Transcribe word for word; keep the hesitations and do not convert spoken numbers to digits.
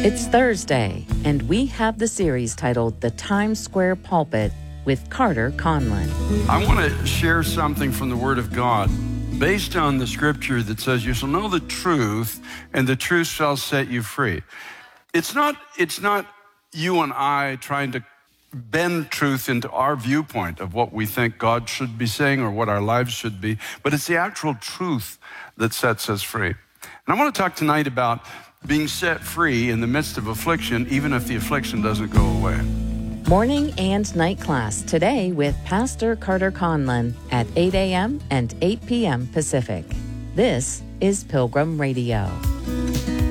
It's Thursday, and we have the series titled The Times Square Pulpit with Carter Conlon. I want to share something from the Word of God based on the scripture that says, you shall know the truth, and the truth shall set you free. It's not, it's not you and I trying to bend truth into our viewpoint of what we think God should be saying or what our lives should be, but it's the actual truth that sets us free. And I want to talk tonight about being set free in the midst of affliction, even if the affliction doesn't go away. Morning and night class today with Pastor Carter Conlon at eight a.m. and eight p.m. Pacific. This is Pilgrim Radio.